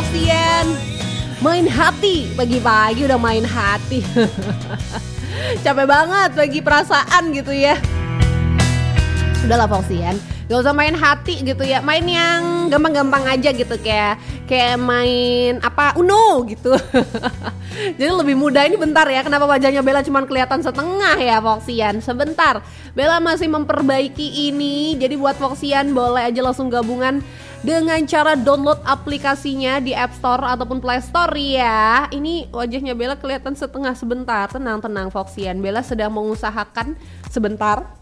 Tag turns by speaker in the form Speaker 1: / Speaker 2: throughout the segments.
Speaker 1: Foxian. Main hati, pagi-pagi udah main hati. Capek banget bagi perasaan gitu ya. Udahlah Foxian, gak usah main hati gitu ya. Main yang gampang-gampang aja gitu, kayak main Uno gitu. Jadi lebih mudah. Ini bentar ya, kenapa wajahnya Bella cuma kelihatan setengah ya Foxian. Sebentar, Bella masih memperbaiki ini. Jadi buat Foxian boleh aja langsung gabungan dengan cara download aplikasinya di App Store ataupun Play Store ya. Ini wajahnya Bella kelihatan setengah. Sebentar, tenang Foxian. Bella sedang mengusahakan sebentar.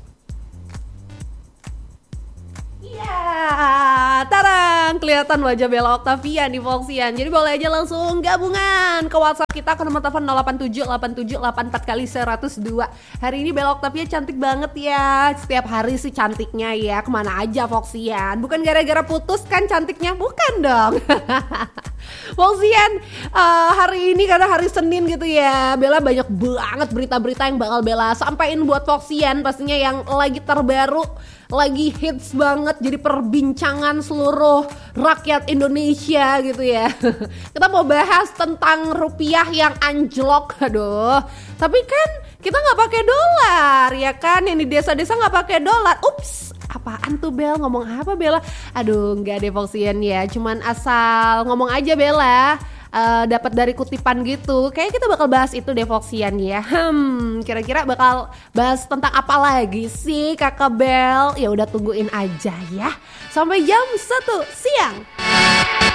Speaker 1: Ya, tarang, kelihatan wajah Bella Octavian di Foxian. Jadi boleh aja langsung gabungan ke WhatsApp kita ke nomor telepon 0878784 kali 102. Hari ini Bella Octavian cantik banget ya. Setiap hari sih cantiknya ya. Kemana aja Foxian? Bukan gara-gara putus kan cantiknya? Bukan dong. Foxian, hari ini karena hari Senin gitu ya, Bella banyak banget berita-berita yang bakal Bella sampaikan buat Foxian. Pastinya yang lagi terbaru, lagi hits banget, jadi perbincangan seluruh rakyat Indonesia gitu ya. Kita mau bahas tentang rupiah yang anjlok. Aduh, tapi kan kita nggak pakai dolar ya kan, yang di desa-desa nggak pakai dolar. Ups, apaan tuh Bel? Ngomong apa Bella? Aduh, nggak deh Foxian ya, cuman asal ngomong aja Bella. Dapat dari kutipan gitu. Kayaknya kita bakal bahas itu deh Foxian ya. Kira-kira bakal bahas tentang apa lagi sih Kakak Bel? Ya udah tungguin aja ya. Sampai jam 1 siang.